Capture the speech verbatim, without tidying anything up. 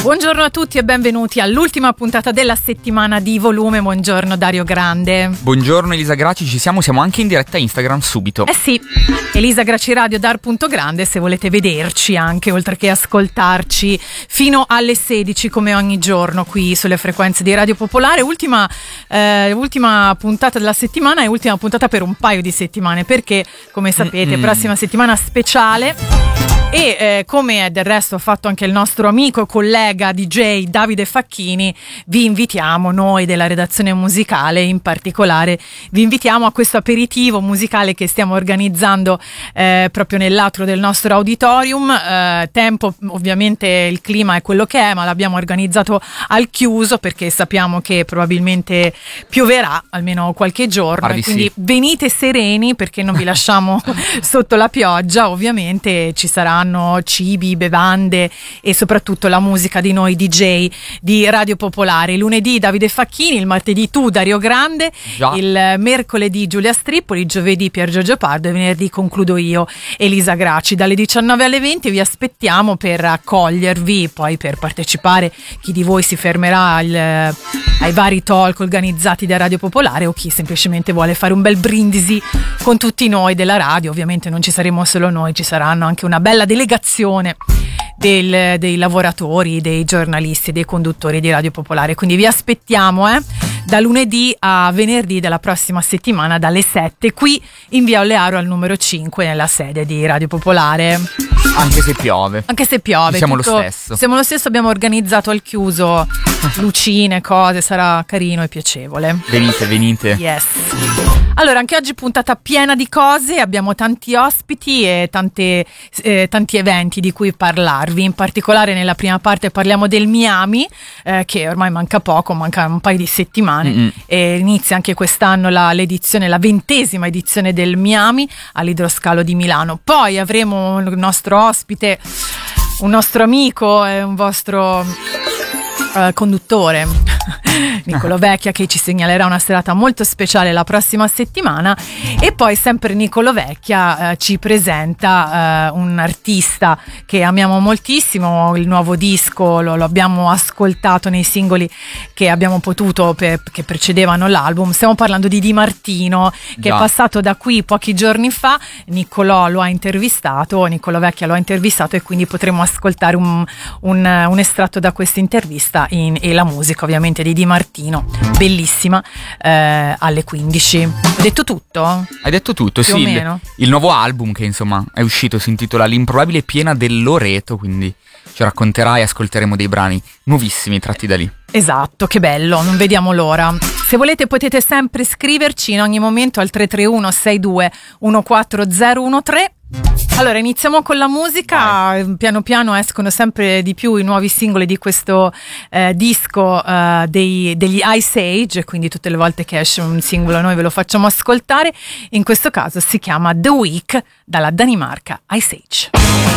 Buongiorno a tutti e benvenuti all'ultima puntata della settimana di Volume. Buongiorno Dario Grande. Buongiorno Elisa Graci, ci siamo, siamo anche in diretta Instagram subito. Eh sì, Elisa Graci Radio Dar.grande se volete vederci anche, oltre che ascoltarci fino alle sedici come ogni giorno qui sulle frequenze di Radio Popolare. Ultima, eh, ultima puntata della settimana e ultima puntata per un paio di settimane, perché come sapete Mm-mm. prossima settimana speciale. E eh, come del resto ha fatto anche il nostro amico e collega D J Davide Facchini, vi invitiamo, noi della redazione musicale in particolare, vi invitiamo a questo aperitivo musicale che stiamo organizzando eh, proprio nell'atrio del nostro auditorium. Eh, tempo, ovviamente il clima è quello che è, ma l'abbiamo organizzato al chiuso perché sappiamo che probabilmente pioverà almeno qualche giorno, e quindi sì. venite sereni perché non vi lasciamo sotto la pioggia. Ovviamente ci saranno cibi, bevande e soprattutto la musica di noi D J di Radio Popolare. Il lunedì Davide Facchini, il martedì tu Dario Grande, Già. il mercoledì Giulia Strippoli, il giovedì Pier Giorgio Pardo e venerdì concludo io, Elisa Graci. Dalle diciannove alle venti vi aspettiamo per accogliervi, poi per partecipare chi di voi si fermerà al, ai vari talk organizzati da Radio Popolare o chi semplicemente vuole fare un bel brindisi con tutti noi della radio. Ovviamente non ci saremo solo noi, ci saranno anche una bella delegazione del, dei lavoratori, dei giornalisti, dei conduttori di Radio Popolare, quindi vi aspettiamo eh, da lunedì a venerdì della prossima settimana dalle sette qui in via Olearo al numero cinque nella sede di Radio Popolare. Anche se piove. Anche se piove. Siamo tutto, lo stesso. Siamo lo stesso, abbiamo organizzato al chiuso lucine, cose, sarà carino e piacevole. Venite, venite. Yes. Allora, anche oggi puntata piena di cose, abbiamo tanti ospiti e tante, eh, tanti eventi di cui parlarvi. In particolare nella prima parte parliamo del Miami, eh, che ormai manca poco, manca un paio di settimane. Mm-hmm. E inizia anche quest'anno la, l'edizione, la ventesima edizione del Miami all'Idroscalo di Milano. Poi avremo il nostro ospite, un nostro amico e un vostro uh, conduttore, Niccolò Vecchia, che ci segnalerà una serata molto speciale la prossima settimana. E poi sempre Niccolò Vecchia eh, ci presenta eh, un artista che amiamo moltissimo. Il nuovo disco lo, lo abbiamo ascoltato nei singoli che abbiamo potuto per, che precedevano l'album. Stiamo parlando di Di Martino, che Già. è passato da qui pochi giorni fa. Niccolò lo ha intervistato, Niccolò Vecchia lo ha intervistato, e quindi potremo ascoltare un, un, un estratto da questa intervista in, e la musica ovviamente di Di Martino, bellissima, eh, alle quindici. Ho detto tutto? Hai detto tutto, Più sì. o Il, meno. il nuovo album che insomma è uscito si intitola L'improbabile piena del Loreto, quindi ci racconterai e ascolteremo dei brani nuovissimi tratti da lì. Esatto, che bello, non vediamo l'ora. Se volete potete sempre scriverci in ogni momento al tre tre uno sei due uno quattro zero uno tre. Allora iniziamo con la musica. Vai. Piano piano escono sempre di più i nuovi singoli di questo eh, disco eh, dei, degli Ice Age, quindi tutte le volte che esce un singolo noi ve lo facciamo ascoltare. In questo caso si chiama The Week dalla Danimarca, Ice Age.